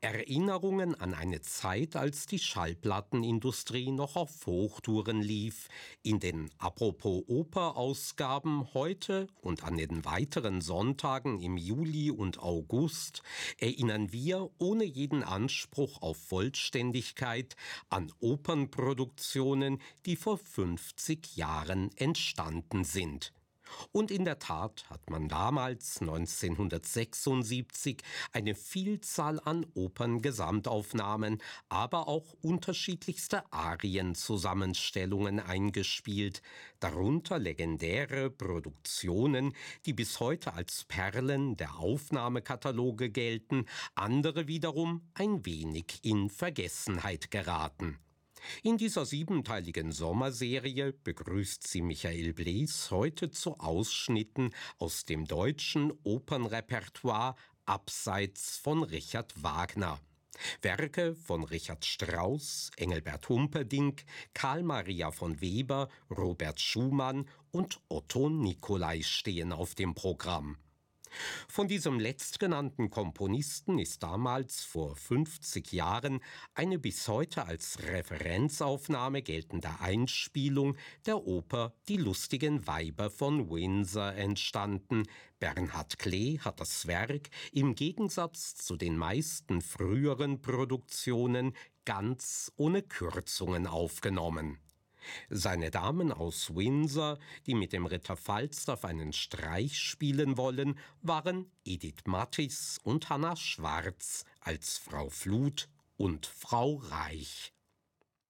Erinnerungen an eine Zeit, als die Schallplattenindustrie noch auf Hochtouren lief. In den Apropos Oper-Ausgaben heute und an den weiteren Sonntagen im Juli und August erinnern wir ohne jeden Anspruch auf Vollständigkeit an Opernproduktionen, die vor 50 Jahren entstanden sind. Und in der Tat hat man damals 1976 eine Vielzahl an Operngesamtaufnahmen, aber auch unterschiedlichste Arienzusammenstellungen eingespielt, darunter legendäre Produktionen, die bis heute als Perlen der Aufnahmekataloge gelten, andere wiederum ein wenig in Vergessenheit geraten. In dieser siebenteiligen Sommerserie begrüßt sie Michael Blees heute zu Ausschnitten aus dem deutschen Opernrepertoire abseits von Richard Wagner. Werke von Richard Strauss, Engelbert Humperdinck, Carl Maria von Weber, Robert Schumann und Otto Nicolai stehen auf dem Programm. Von diesem letztgenannten Komponisten ist damals vor 50 Jahren eine bis heute als Referenzaufnahme geltende Einspielung der Oper Die lustigen Weiber von Windsor entstanden. Bernhard Klee hat das Werk im Gegensatz zu den meisten früheren Produktionen ganz ohne Kürzungen aufgenommen. Seine Damen aus Windsor, die mit dem Ritter Falstaff einen Streich spielen wollen, waren Edith Mattis und Hannah Schwarz als Frau Fluth und Frau Reich.